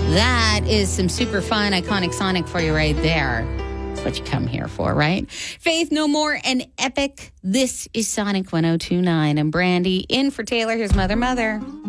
That is some super fun, iconic Sonic for you right there. That's what you come here for, right? Faith No More and Epic. This is Sonic 102.9. I'm Brandy. In for Taylor. Here's Mother.